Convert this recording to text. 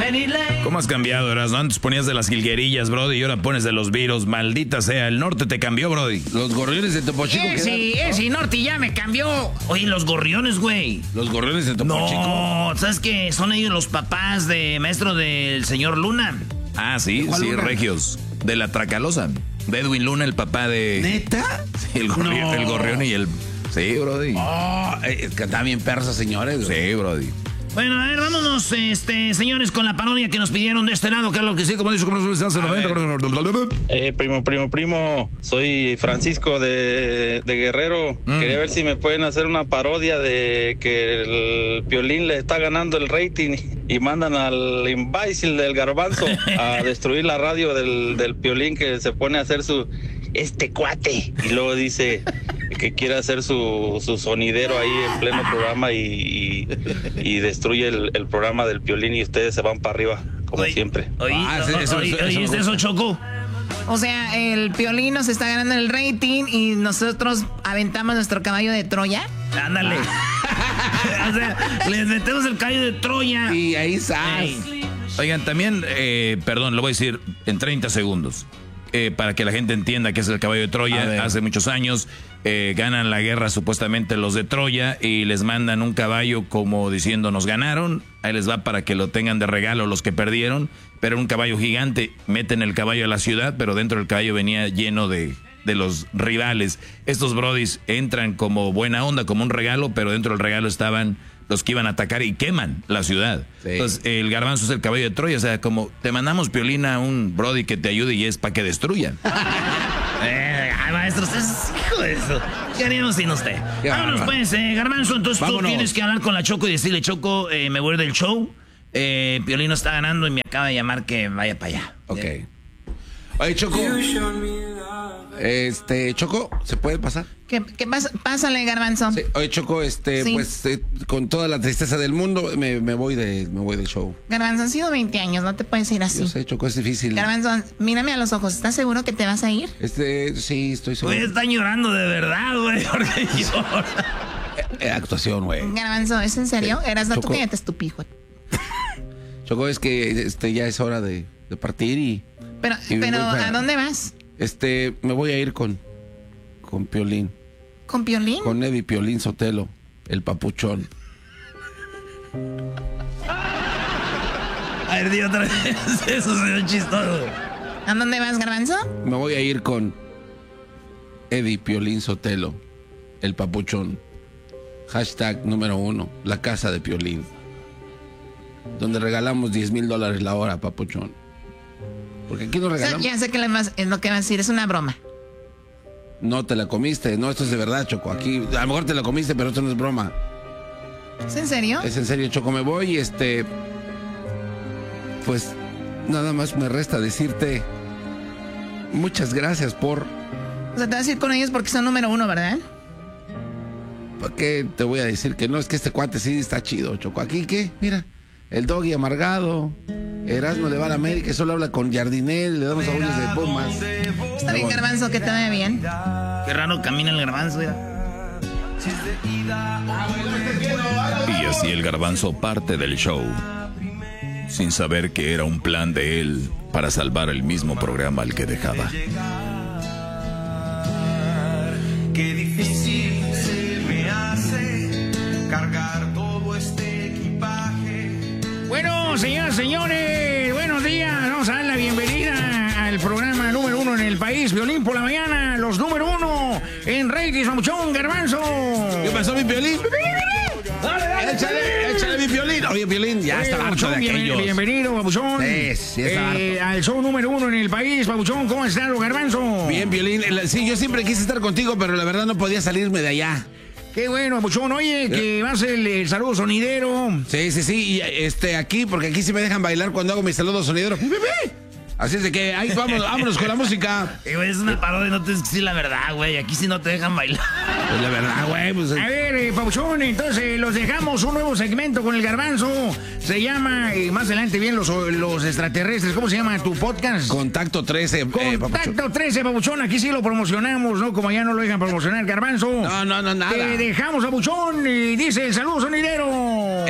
¿Cómo has cambiado, Erasmo? Antes ponías de las jilguerillas, Brody, y ahora pones de los virus. Maldita sea, el norte te cambió, Brody. Los gorriones de Topo Chico. Sí, norte ya me cambió. Oye, los gorriones, güey. Los gorriones de Topo Chico. No, ¿sabes qué? Son ellos los papás de maestro del señor Luna. Ah, sí, Luna? regios. De la Tracalosa. De Edwin Luna, el papá de... ¿Neta? Sí, el gorrión y el... Sí, Brody. Oh, que está bien persa, señores. Sí, Brody. Bueno, a ver, vámonos, señores, con la parodia que nos pidieron de este lado, claro que sí, como dice, como se hace 90. Primo, soy Francisco de Guerrero. Quería ver si me pueden hacer una parodia de que el Piolín le está ganando el rating y mandan al imbécil del Garbanzo a destruir la radio del Piolín, que se pone a hacer este cuate, y luego dice que quiere hacer su sonidero ahí en pleno programa y destruye el programa del Piolín y ustedes se van para arriba, como siempre. ¿Oíste eso, Choco? O sea, el Piolín nos está ganando el rating y nosotros aventamos nuestro caballo de Troya. Ándale. O sea, les metemos el caballo de Troya. Y ahí sale. Oigan, también, perdón, lo voy a decir en 30 segundos. Para que la gente entienda que es el caballo de Troya. Hace muchos años ganan la guerra supuestamente los de Troya y les mandan un caballo como diciendo nos ganaron. Ahí les va para que lo tengan de regalo los que perdieron. Pero un caballo gigante, meten el caballo a la ciudad, pero dentro del caballo venía lleno de los rivales. Estos brodis entran como buena onda, como un regalo, pero dentro del regalo estaban los que iban a atacar y queman la ciudad. Sí. Entonces, el Garbanzo es el caballo de Troya. O sea, como te mandamos, Piolín, a un brody que te ayude y es para que destruyan. Maestro, usted es hijo de eso. ¿Qué haríamos sin usted? Vámonos, pues, Garbanzo. Entonces tú tienes que hablar con la Choco y decirle, Choco, me voy del show. Piolín no está ganando y me acaba de llamar que vaya para allá. Ok. Oye, Choco. Choco, ¿se puede pasar? ¿Qué pasa? Pásale, Garbanzo. Sí. Oye, Choco, sí. Pues con toda la tristeza del mundo me voy del show. Garbanzo, han sido 20 años, no te puedes ir así. Yo sé, Choco, es difícil. Garbanzo, mírame a los ojos, ¿estás seguro que te vas a ir? Sí, estoy seguro. Güey, están llorando de verdad, güey, porque llora. Actuación, güey. Garbanzo, ¿es en serio? Sí. Eras tú, cállate, estúpido. Choco, es que ya es hora de partir y... Pero, ¿a dónde vas? Me voy a ir con Piolín. ¿Con Piolín? Con Eddie Piolín Sotelo, el papuchón. A ver, di otra vez. Eso se ve chistoso. ¿A dónde vas, Garbanzo? Me voy a ir con Eddie Piolín Sotelo, el papuchón. Hashtag número 1, la casa de Piolín. Donde regalamos $10,000 la hora, papuchón. Porque aquí nos regalamos. Ya sé que es lo que vas a decir, es una broma. No te la comiste, no, esto es de verdad, Choco. Aquí, a lo mejor te la comiste, pero esto no es broma. ¿Es en serio? Es en serio, Choco. Me voy y pues nada más me resta decirte muchas gracias por... O sea, te vas a ir con ellos porque son número 1, ¿verdad? ¿Por qué te voy a decir que no? Es que este cuate sí está chido, Choco. Aquí, ¿qué? Mira, el Doggy amargado. Erasmo le va a la América, solo habla con Jardinel, le damos aullos de Pumas. Está bien, Garbanzo, que te vaya bien. Qué raro camina el Garbanzo, ya. Y así el Garbanzo parte del show, sin saber que era un plan de él para salvar el mismo programa al que dejaba. Qué difícil se me hace cargar todo este equipaje. Bueno, señoras, señores, buenos días. Vamos a dar la bienvenida al programa número 1 en el país, Piolín por la mañana, los número 1 en rating, Papuchón, Garbanzo. ¿Qué pasó, mi Piolín? Dale, échale mi Piolín. Oye, Piolín, ya está harto de aquellos. Bienvenido, Papuchón. Sí, está harto. Al show número 1 en el país, Papuchón. ¿Cómo estás, Garbanzo? Bien, Piolín. Sí, yo siempre quise estar contigo, pero la verdad no podía salirme de allá. Qué bueno, Papuchón. Oye, que va a ser el saludo sonidero. Sí. Y aquí, porque aquí sí me dejan bailar cuando hago mi saludo sonidero. Así es de que ahí vámonos con la música. Güey, es una parodia, no te decir la verdad, güey. Aquí sí no te dejan bailar. Pues la verdad, güey. Pues, a ver, Papuchón, entonces los dejamos un nuevo segmento con el Garbanzo. Se llama, más adelante bien los extraterrestres. ¿Cómo se llama tu podcast? Contacto 13. Contacto 13, Papuchón. Aquí sí lo promocionamos, ¿no? Como ya no lo dejan promocionar, Garbanzo. No, nada. Te dejamos, Papuchón, y dice el saludo sonidero.